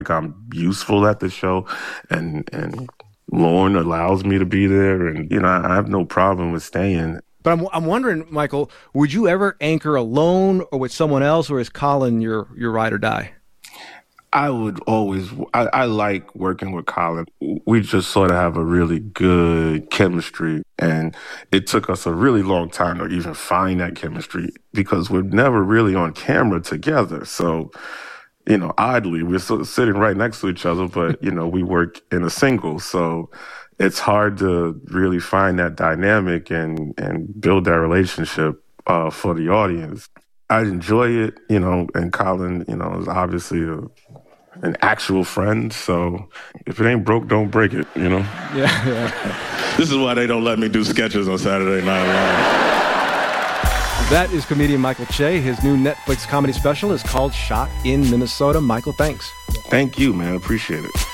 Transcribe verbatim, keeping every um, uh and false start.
I'm useful at the show, and and Lorne allows me to be there, and you know I have no problem with staying. But I'm I'm wondering, Michael, would you ever anchor alone or with someone else, or is Colin your your ride or die? I would always, I, I like working with Colin. We just sort of have a really good chemistry, and it took us a really long time to even find that chemistry because we're never really on camera together. So, you know, oddly, we're sort of sitting right next to each other, but, you know, we work in a single. So it's hard to really find that dynamic and, and build that relationship uh, for the audience. I enjoy it, you know, and Colin, you know, is obviously a, an actual friend. So if it ain't broke, don't break it, you know? Yeah, yeah. This is why they don't let me do sketches on Saturday Night Live. That is comedian Michael Che. His new Netflix comedy special is called Shot in Minnesota. Michael, thanks. Thank you, man. Appreciate it.